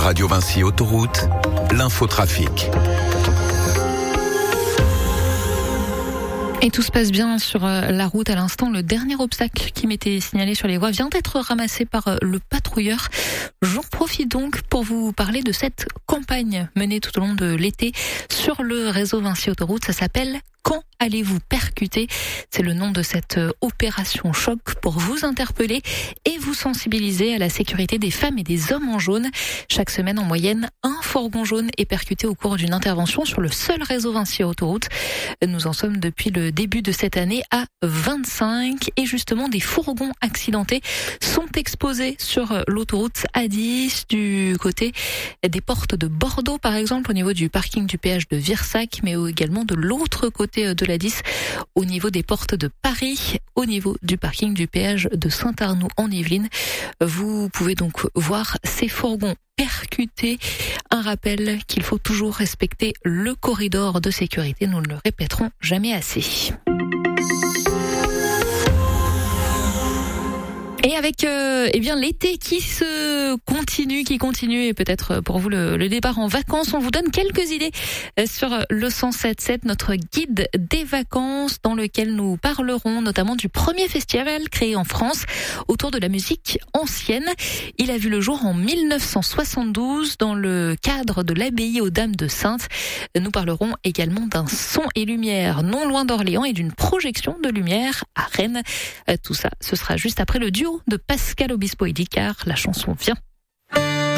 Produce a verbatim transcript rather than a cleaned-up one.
Radio Vinci Autoroute, l'infotrafic. Et tout se passe bien sur la route à l'instant. Le dernier obstacle qui m'était signalé sur les voies vient d'être ramassé par le patrouilleur. J'en profite donc pour vous parler de cette campagne menée tout au long de l'été sur le réseau Vinci Autoroute. Ça s'appelle « Quand allez-vous percuter ?» C'est le nom de cette opération choc pour vous interpeller et vous sensibiliser à la sécurité des femmes et des hommes en jaune. Chaque semaine, en moyenne, un fourgon jaune est percuté au cours d'une intervention sur le seul réseau Vinci Autoroute. Nous en sommes depuis le début de cette année à vingt-cinq et justement des fourgons accidentés sont exposés sur l'autoroute A dix du côté des portes de Bordeaux par exemple, au niveau du parking du péage de Virsac, mais également de l'autre côté de l'A dix au niveau des portes de Paris, au niveau du parking du péage de Saint-Arnoux en Yvelines. Vous pouvez donc voir ces fourgons percutés. Un rappel qu'il faut toujours respecter le corridor de sécurité. Nous ne le répéterons jamais assez. Et avec euh, eh bien l'été qui se continue, qui continue, et peut-être pour vous le, le départ en vacances, on vous donne quelques idées sur le cent sept sept, notre guide des vacances, dans lequel nous parlerons notamment du premier festival créé en France autour de la musique ancienne. Il a vu le jour en mille neuf cent soixante-douze dans le cadre de l'abbaye aux Dames de Saintes. Nous parlerons également d'un son et lumière non loin d'Orléans et d'une projection de lumière à Rennes. Tout ça, ce sera juste après le duo de Pascal Obispo et Dicard. La chanson vient.